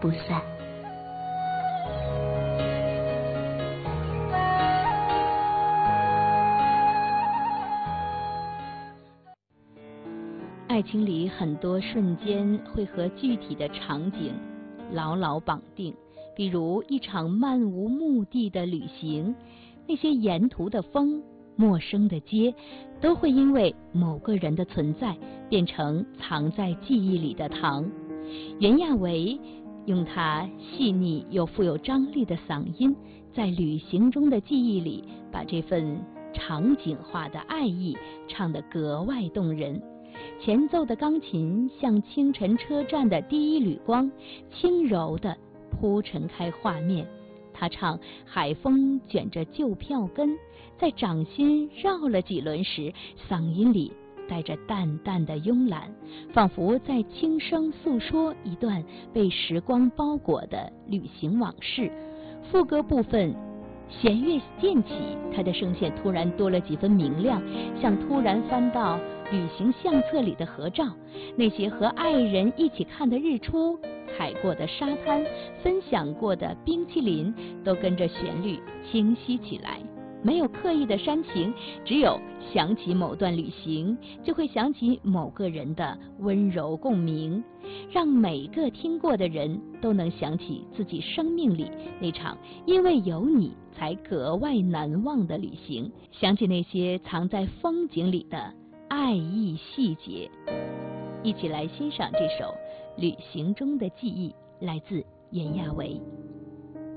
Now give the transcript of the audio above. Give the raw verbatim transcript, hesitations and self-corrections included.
不散。爱情里很多瞬间会和具体的场景牢牢绑定，比如一场漫无目的的旅行，那些沿途的风、陌生的街，都会因为某个人的存在变成藏在记忆里的糖。袁娅维用她细腻又富有张力的嗓音，在旅行中的记忆里，把这份场景化的爱意唱得格外动人。前奏的钢琴像清晨车站的第一缕光，轻柔地铺陈开画面。他唱海风卷着旧票根，在掌心绕了几轮时，嗓音里带着淡淡的慵懒，仿佛在轻声诉说一段被时光包裹的旅行往事。副歌部分弦乐渐起，他的声线突然多了几分明亮，像突然翻到旅行相册里的合照，那些和爱人一起看的日出，踩过的沙滩，分享过的冰淇淋，都跟着旋律清晰起来。没有刻意的煽情，只有想起某段旅行，就会想起某个人的温柔共鸣，让每个听过的人都能想起自己生命里那场因为有你才格外难忘的旅行，想起那些藏在风景里的爱意细节。一起来欣赏这首《旅行中的记忆》，来自袁娅维。